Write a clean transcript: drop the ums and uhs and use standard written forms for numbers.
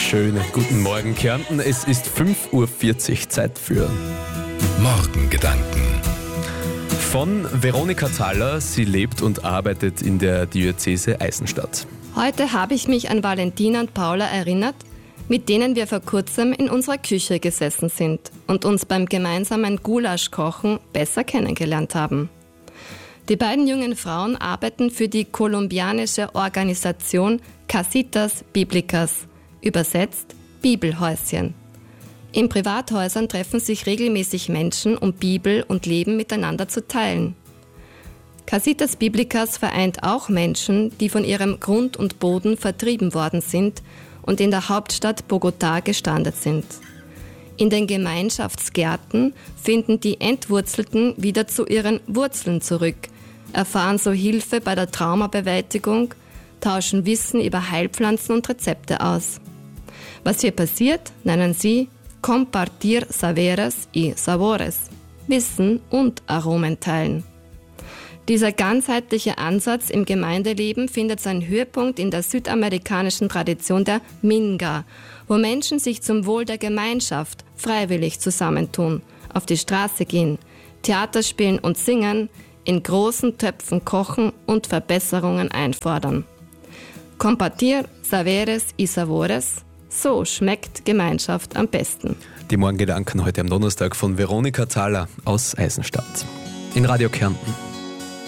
Schönen guten Morgen, Kärnten. Es ist 5:40 Uhr, Zeit für Morgengedanken. von Veronika Thaler. Sie lebt und arbeitet in der Diözese Eisenstadt. Heute habe ich mich an Valentina und Paula erinnert, mit denen wir vor kurzem in unserer Küche gesessen sind und uns beim gemeinsamen Gulaschkochen besser kennengelernt haben. Die beiden jungen Frauen arbeiten für die kolumbianische Organisation Casitas Bíblicas, übersetzt Bibelhäuschen. In Privathäusern treffen sich regelmäßig Menschen, um Bibel und Leben miteinander zu teilen. Casitas Bíblicas vereint auch Menschen, die von ihrem Grund und Boden vertrieben worden sind und in der Hauptstadt Bogotá gestrandet sind. In den Gemeinschaftsgärten finden die Entwurzelten wieder zu ihren Wurzeln zurück, erfahren so Hilfe bei der Traumabewältigung, tauschen Wissen über Heilpflanzen und Rezepte aus. Was hier passiert, nennen sie Compartir Saberes y Sabores, Wissen und Aromen teilen. Dieser ganzheitliche Ansatz im Gemeindeleben findet seinen Höhepunkt in der südamerikanischen Tradition der Minga, wo Menschen sich zum Wohl der Gemeinschaft freiwillig zusammentun, auf die Straße gehen, Theater spielen und singen, in großen Töpfen kochen und Verbesserungen einfordern. Compartir Saberes y Sabores, so schmeckt Gemeinschaft am besten. Die Morgengedanken heute am Donnerstag von Veronika Thaler aus Eisenstadt. In Radio Kärnten.